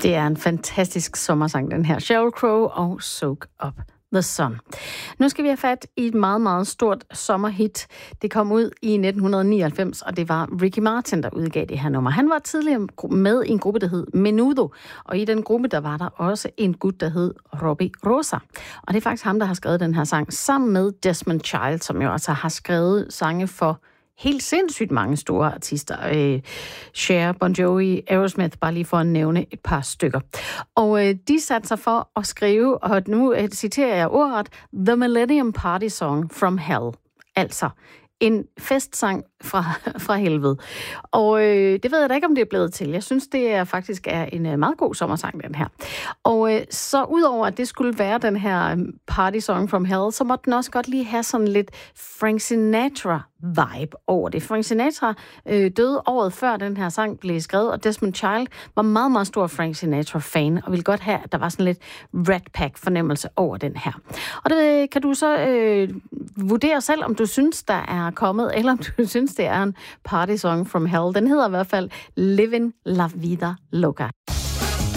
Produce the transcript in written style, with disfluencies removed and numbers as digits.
Det er en fantastisk sommersang, den her. Sheryl Crow og Soak Up the Sun. Nu skal vi have fat i et meget, meget stort sommerhit. Det kom ud i 1999, og det var Ricky Martin, der udgav det her nummer. Han var tidligere med i en gruppe, der hed Menudo, og i den gruppe, der var der også en gut, der hed Robbie Rosa. Og det er faktisk ham, der har skrevet den her sang, sammen med Desmond Child, som jo altså har skrevet sange for helt sindssygt mange store artister. Cher, Bon Jovi, Aerosmith, bare lige for at nævne et par stykker. Og de satte sig for at skrive, og nu citerer jeg ordret, The Millennium Party Song from Hell. Altså en festsang fra helvede. Og det ved jeg da ikke, om det er blevet til. Jeg synes, det er faktisk en meget god sommersang, den her. Og så udover at det skulle være den her party song from hell, så måtte den også godt lige have sådan lidt Frank Sinatra-vibe over det. Frank Sinatra døde året før den her sang blev skrevet, og Desmond Child var meget, meget stor Frank Sinatra-fan, og ville godt have, at der var sådan lidt Rat Pack-fornemmelse over den her. Og det kan du så vurdere selv, om du synes, der er kommet, eller om du synes, det er en party song from hell. Den hedder i hvert fald Living La Vida Loca.